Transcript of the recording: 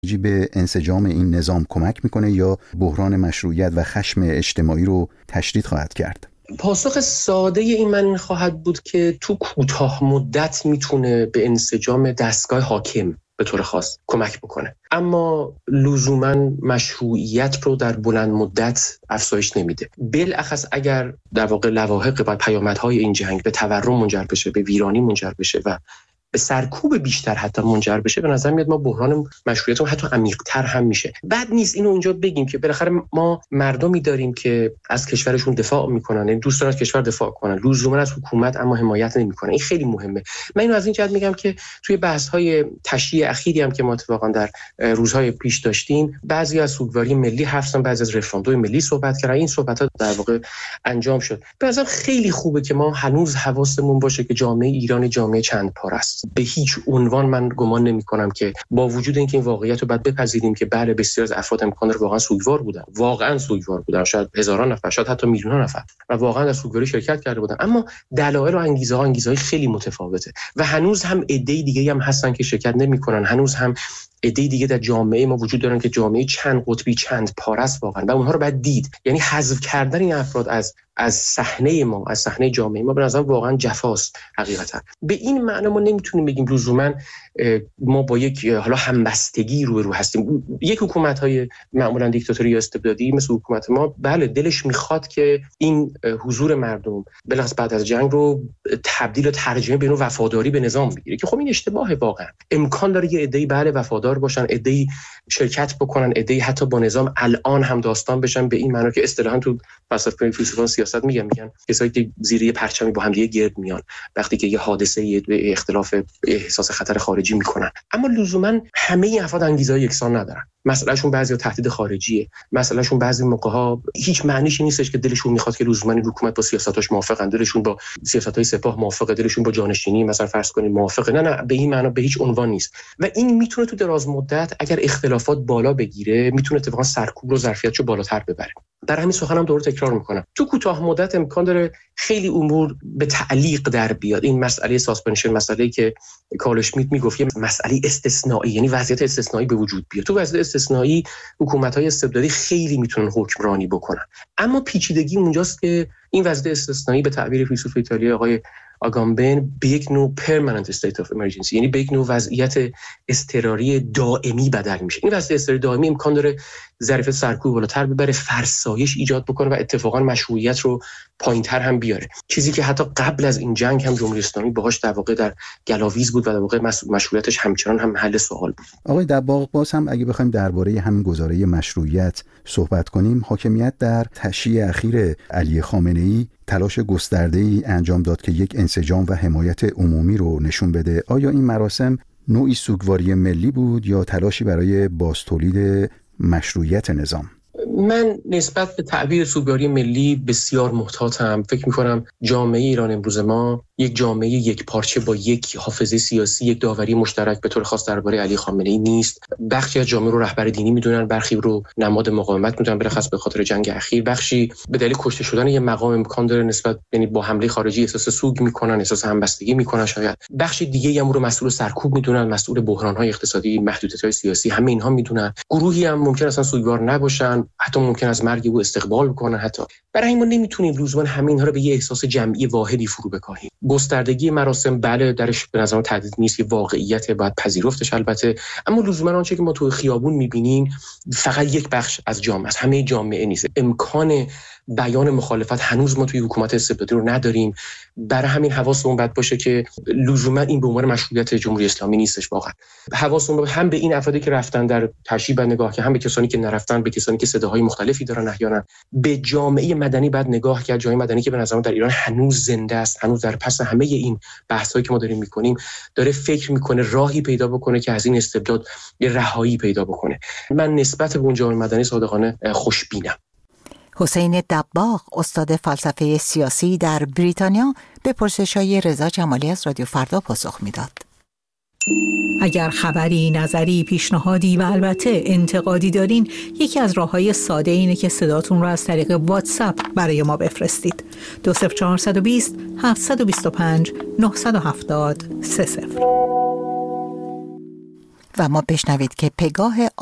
به انسجام این نظام کمک میکنه یا بحران مشروعیت و خشم اجتماعی رو تشدید خواهد کرد؟ پاسخ ساده این خواهد بود که تو کوتاه مدت میتونه به انسجام دستگاه حاکم به طور خاص کمک بکنه، اما لزوما مشروعیت رو در بلند مدت افزایش نمیده. بالاخص اگر در واقع لواحق و پیامدهای این جنگ به تورم منجر بشه، به ویرانی منجر بشه و به سرکوب بیشتر حتی منجر بشه، به نظر میاد ما بحران مشروعیت حتی عمیق‌تر هم میشه. بد نیست اینو اونجا بگیم که بالاخره ما مردمی داریم که از کشورشون دفاع میکنن، یعنی دوست دارن از کشور دفاع کنن، لزوما از حکومت اما حمایت نمیکنن. این خیلی مهمه. من اینو از این جهت میگم که توی بحث‌های تشریع اخیری هم که ما اتفاقا در روزهای پیش داشتیم، بعضی از سوگواری ملی حرف زدن، بعضی از رفراندوم ملی صحبت کردن. این صحبت‌ها در واقع انجام شد. به نظرم خیلی خوبه که ما هنوز حواسمون باشه که جامعه ایران جامعه چند پاره است. به هیچ عنوان من گمان نمی‌کنم که با وجود اینکه این واقعیت رو باید بپذیریم که بله بسیار از افراد امکان داره واقعا سوگوار بودن، شاید هزاران نفر، شاید حتی میلیون‌ها نفر و واقعا در سوگواری شرکت کرده بودن، اما دلایل و انگیزه‌های خیلی متفاوته و هنوز هم عده‌ای دیگه‌ای هم هستن که شرکت نمی‌کنن. هنوز هم عده‌ای دیگه در جامعه ما وجود دارن که جامعه چند قطبی چند پاره است واقعا و اونها رو باید دید. یعنی حذف کردن این افراد از صحنه ما، از صحنه جامعه ما، به نظر واقعا جفاست. حقیقتا به این معنی ما نمیتونیم بگیم لزوما ما با یک حالا همبستگی رو هستیم. یک حکومت‌های معمولا دیکتاتوری یا استبدادی مثل حکومت ما، بله دلش میخواد که این حضور مردم بلخص بعد از جنگ رو تبدیل و ترجمه به نوع وفاداری به نظام بگیره که خب این اشتباهه. واقعا امکان داره یه عده‌ای بله وفادار باشن، عده‌ای شرکت بکنن، عده‌ای حتی با نظام الان هم داستان بشن، به این معنی که اصطلاحاً تو فلسفه فیلسوفان سیاست میگن کسایی که زیر یه پرچمی با هم دیگه گرد میان وقتی که یه حادثه به اختلاف احساس خطر خارجی میکنن. اما لزوما همه این افراد انگیزه یکسان ندارن. مسئلهشون بعضی تهدید خارجیه، مسئلهشون بعضی موقع‌ها هیچ معنیش نیستش که دلشون میخواد که لزوما حکومت با سیاستاش موافقن، دلشون با سیاست‌های سپاه موافقه، دلشون با جانشینی مثلا فرض کنید موافقه. نه به این معنا به هیچ عنوان نیست و این میتونه تو دراز مدت اگر اختلافات بالا بگیره میتونه اتفاقا سرکوب رو ظرفیتشو بالاتر ببره. در همین سخنم دوباره تکرار میکنم، تو کوتاه مدت امکان داره خیلی امور به تعلیق در بیاد. این مسئله ساسپنشن، مسئله‌ای که کارل اشمیت میگفت یه مسئله استثنایی، یعنی وضعیت استثنایی به وجود بیاد. تو وضعیت استثنایی حکومت‌های استبدادی خیلی میتونن حکمرانی بکنن، اما پیچیدگی اونجاست که این وضعیت استثنایی به تعبیر فیلسوف ایتالیایی آقای آگامبن به یک نوع permanent state of emergency، یعنی به یک نوع وضعیت اضطراری دائمی بدل میشه. این وضعیت اضطراری دائمی امکان داره ظرفیت سرکوب بالاتر ببره، فرسایش ایجاد بکنه و اتفاقا مشروعیت رو پایینتر هم بیاره، چیزی که حتی قبل از این جنگ هم جمهوری اسلامی باهاش در واقع در گلاویز بود و در واقع مشروعیتش همچنان هم محل سوال بود. آقای دباغ، باز هم اگه بخوایم درباره همین گزاره مشروعیت صحبت کنیم، حاکمیت در تشییع اخیر علی خامنه‌ای تلاش گسترده‌ای انجام داد که یک انسجام و حمایت عمومی رو نشون بده. آیا این مراسم نوعی سوگواری ملی بود یا تلاشی برای بازتولید مشروعیت نظام؟ من نسبت به تعبیر سوگواری ملی بسیار محتاطم. فکر می‌کنم جامعه ایران امروز ما یک جامعه یک پارچه با یک حافظه سیاسی، یک داوری مشترک به طور خاص درباره علی خامنه‌ای نیست. بخشی از جامعه رو رهبر دینی میدونن، برخی رو نماد مقاومت میدونن بلخص به خاطر جنگ اخیر، بخشی به دلیل کشته شدن یه مقام امکان داره نسبت یعنی با حمله خارجی احساس سوگ میکنن، احساس همبستگی میکنن. شاید بخش دیگه هم رو مسئول سرکوب میدونن، مسئول بحران‌های اقتصادی، محدودیت‌های سیاسی، همه اینها میدونن. گروهی هم ممکن اصلا سوگوار نباشن، حتی ممکن از مرگ او استقبال بکنن. حتی برای این ما نمیتونیم لزوما همین ها رو به یه احساس جمعی واحدی فرو بکاهیم. گستردگی مراسم بله درش به نظر من تهدید نیست، یه واقعیت باید پذیرفتش البته، اما لزوما آنچه که ما تو خیابون میبینیم فقط یک بخش از جامعه، از همه جامعه نیست. امکان بیان مخالفت هنوز ما توی حکومت استبدادی رو نداریم. برای همین حواسمون باید باشه که لزوما این به عنوان مشروعیت جمهوری اسلامی نیستش. واقعا حواسمون هم به این افرادی که رفتن در تشییع نگاه که هم به کسانی که نرفتن، به کسانی که صداهای مختلفی دارن احیانا. به جامعه مدنی بعد نگاه کرد، جامعه مدنی که به نظر من در ایران هنوز زنده است، هنوز در پس همه این بحثایی که ما داریم میکنیم داره فکر میکنه راهی پیدا بکنه که از این استبداد یه رهایی پیدا بکنه. من نسبت به اون جامعه مدنی صادقانه خوشبینم. حسین دباغ، استاد فلسفه سیاسی در بریتانیا، به پرسش‌های رضا جمالی از رادیو فردا پاسخ میداد. اگر خبری، نظری، پیشنهادی و البته انتقادی دارین، یکی از راه‌های ساده اینه که صداتون رو از طریق واتساپ برای ما بفرستید. 20420 725 970 30. و ما بشنوید که پگاه